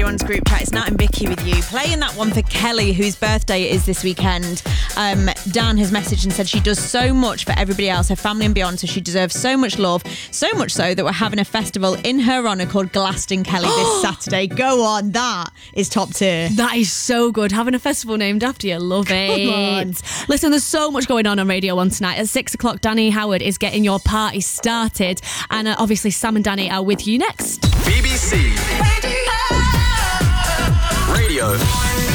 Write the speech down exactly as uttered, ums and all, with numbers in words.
Radio one's group chat. It's Nat and Vicky with you. Playing that one for Kelly, whose birthday it is this weekend. Um, Dan has messaged and said she does so much for everybody else, her family and beyond, so she deserves so much love. So much so that we're having a festival in her honour called Glaston Kelly this Saturday. Go on, that is top tier. That is so good. Having a festival named after you, love it. Come on. Listen, there's so much going on on Radio one tonight. At six o'clock, Danny Howard is getting your party started. And uh, obviously, Sam and Danny are with you next. B B C Radio.